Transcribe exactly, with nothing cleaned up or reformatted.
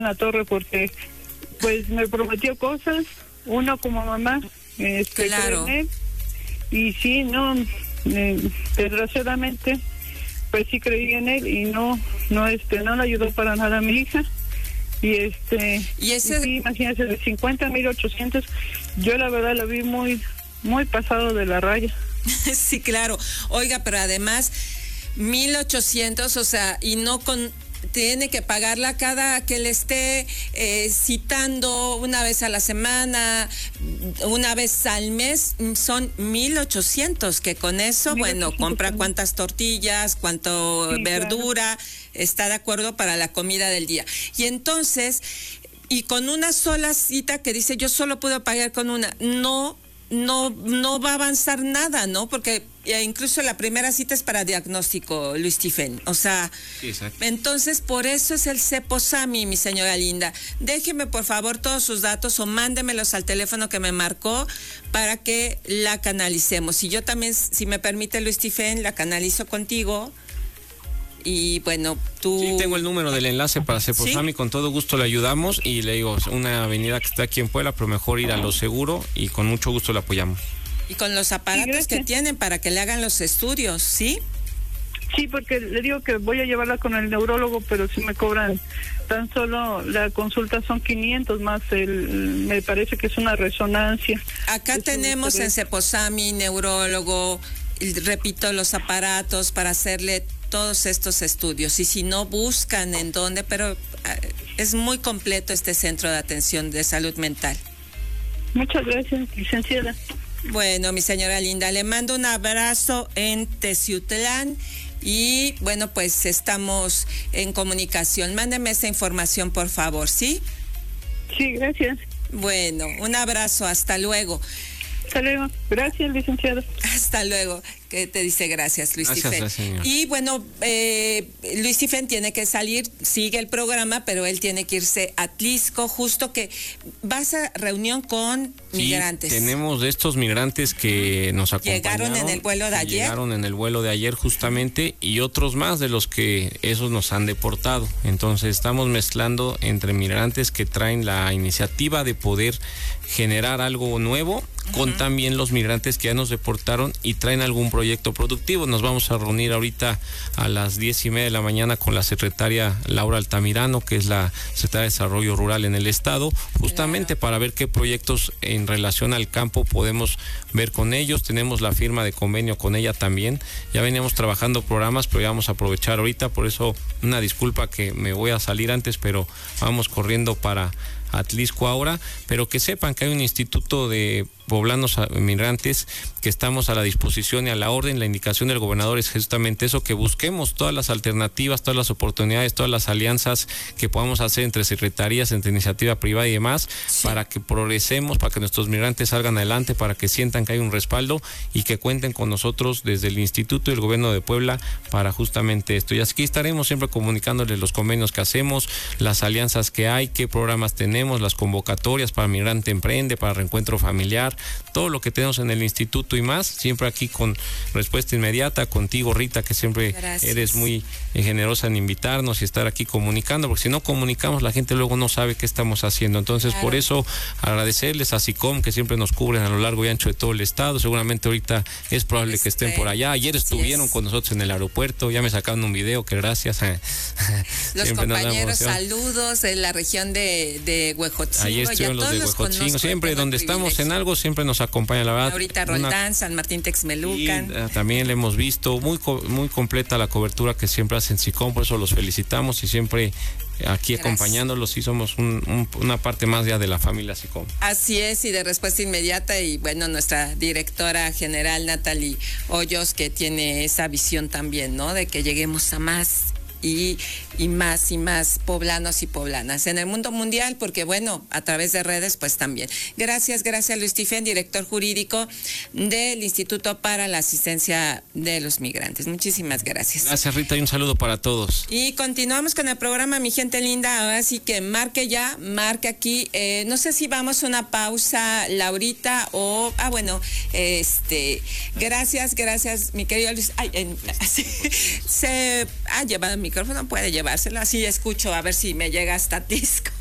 la torre porque pues me prometió cosas, uno como mamá, este, claro. cree en él, y sí, no, eh, desgraciadamente, pues sí creí en él y no, no, este, no le ayudó para nada a mi hija. Y este, y ese, y sí, imagínense, de cincuenta mil ochocientos, yo la verdad lo vi muy, muy pasado de la raya. Sí, claro. Oiga, pero además, mil ochocientos, o sea, y no con... Tiene que pagarla cada que le esté eh, citando una vez a la semana, una vez al mes, son mil ochocientos, que con eso, bueno, compra cuántas tortillas, cuánto sí, verdura, claro. Está de acuerdo para la comida del día. Y entonces, y con una sola cita que dice, yo solo puedo pagar con una, no, no, no va a avanzar nada, ¿no? Porque incluso la primera cita es para diagnóstico, Luis Stephen. O sea, sí, entonces por eso es el Ceposami, mi señora linda. Déjeme por favor todos sus datos o mándemelos al teléfono que me marcó para que la canalicemos. Y yo también, si me permite, Luis Stephen, la canalizo contigo. Y bueno, tú... Sí, tengo el número del enlace para Ceposami, ¿sí? Con todo gusto le ayudamos y le digo, una avenida que está aquí en Puebla, pero mejor ir a lo seguro y con mucho gusto le apoyamos. Y con los aparatos que tienen para que le hagan los estudios, ¿sí? Sí, porque le digo que voy a llevarla con el neurólogo, pero si me cobran tan solo la consulta son quinientos más el, me parece que es una resonancia. Acá es tenemos en Ceposami neurólogo, y repito, los aparatos para hacerle todos estos estudios, y si no buscan en dónde, pero es muy completo este centro de atención de salud mental. Muchas gracias, licenciada. Bueno, mi señora linda, le mando un abrazo en Teciutlán y bueno, pues estamos en comunicación. Mándeme esa información, por favor, ¿sí? Sí, gracias. Bueno, un abrazo, hasta luego. Hasta luego. Gracias, licenciado. Hasta luego. Que te dice gracias, Luis Gracias, Stephen. Y bueno, eh, Luis Stephen tiene que salir, sigue el programa, pero él tiene que irse a Atlisco, justo que vas a reunión con sí, migrantes. Tenemos de estos migrantes que nos acompañaron. Llegaron en el vuelo de ayer. Llegaron en el vuelo de ayer justamente, y otros más de los que esos nos han deportado. Entonces estamos mezclando entre migrantes que traen la iniciativa de poder generar algo nuevo, con uh-huh. también los migrantes que ya nos deportaron y traen algún proyecto productivo. Nos vamos a reunir ahorita a las diez y media de la mañana con la secretaria Laura Altamirano, que es la secretaria de Desarrollo Rural en el Estado, justamente claro. para ver qué proyectos en relación al campo podemos ver con ellos. Tenemos la firma de convenio con ella también. Ya veníamos trabajando programas, pero ya vamos a aprovechar ahorita, por eso una disculpa que me voy a salir antes, pero vamos corriendo para Atlisco ahora, pero que sepan que hay un instituto de poblanos migrantes que estamos a la disposición y a la orden. La indicación del gobernador es justamente eso, que busquemos todas las alternativas, todas las oportunidades, todas las alianzas que podamos hacer entre secretarías, entre iniciativa privada y demás, sí. para que progresemos, para que nuestros migrantes salgan adelante, para que sientan que hay un respaldo y que cuenten con nosotros desde el instituto y el gobierno de Puebla para justamente esto. Y aquí estaremos siempre comunicándoles los convenios que hacemos, las alianzas que hay, qué programas tenemos, las convocatorias para Migrante Emprende, para Reencuentro Familiar, todo lo que tenemos en el instituto y más, siempre aquí con respuesta inmediata, contigo, Rita, que siempre Gracias. Eres muy eh, generosa en invitarnos y estar aquí comunicando, porque si no comunicamos la gente luego no sabe qué estamos haciendo. Entonces claro. por eso agradecerles a SICOM, que siempre nos cubren a lo largo y ancho de todo el estado. Seguramente ahorita es probable este, que estén por allá. Ayer estuvieron es. con nosotros en el aeropuerto, ya me sacaron un video que gracias a los compañeros, saludos en la región de, de Huejotzingo. Ahí estuvieron los de Huejotzingo, siempre donde estamos en algo, siempre nos acompaña, la verdad. Ahorita Roldán, una... San Martín Texmelucan. Y, uh, también le hemos visto, muy muy completa la cobertura que siempre hacen SICOM, por eso los felicitamos y siempre aquí Gracias. acompañándolos, y somos un, un, una parte más ya de la familia SICOM. Así es, y de respuesta inmediata, y bueno, nuestra directora general Natalie Hoyos, que tiene esa visión también, ¿no? De que lleguemos a más y, y más y más poblanos y poblanas en el mundo mundial, porque bueno, a través de redes pues también. Gracias, gracias Luis Stephen, director jurídico del Instituto para la Asistencia de los Migrantes. Muchísimas gracias. Gracias, Rita, y un saludo para todos. Y continuamos con el programa, mi gente linda, ahora sí que marque ya, marque aquí, eh, no sé si vamos a una pausa, Laurita, o, ah bueno, este, gracias, gracias, mi querido Luis, ay, eh, se ha llevado mi micrófono puede llevárselo, así escucho a ver si me llega hasta Tisco.